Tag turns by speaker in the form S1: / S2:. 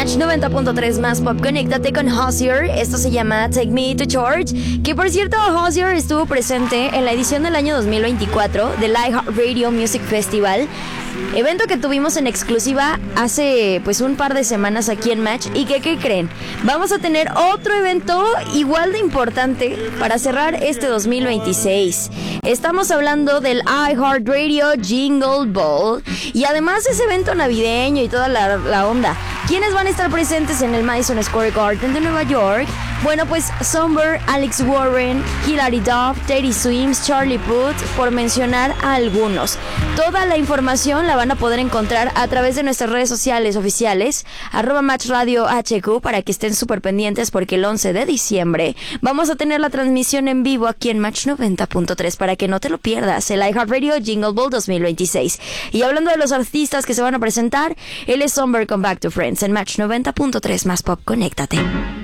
S1: Match 90.3 más pop, conéctate con Hozier. Esto se llama Take Me to Church. Que por cierto, Hozier estuvo presente en la edición del año 2024 del iHeartRadio Music Festival, evento que tuvimos en exclusiva hace pues un par de semanas aquí en Match. ¿Y qué creen? Vamos a tener otro evento igual de importante para cerrar este 2026. Estamos hablando del iHeartRadio Jingle Ball y además ese evento navideño y toda la onda. ¿Quiénes van a estar presentes en el Madison Square Garden de Nueva York? Bueno, pues Somber, Alex Warren, Hilary Duff, Teddy Swims, Charlie Puth, por mencionar a algunos. Toda la información la van a poder encontrar a través de nuestras redes sociales oficiales, @MatchRadioHQ, para que estén súper pendientes porque el 11 de diciembre vamos a tener la transmisión en vivo aquí en Match 90.3 para que no te lo pierdas, el iHeartRadio Jingle Ball 2026. Y hablando de los artistas que se van a presentar, él es Somber con Back to Friends en Match 90.3 más pop, conéctate.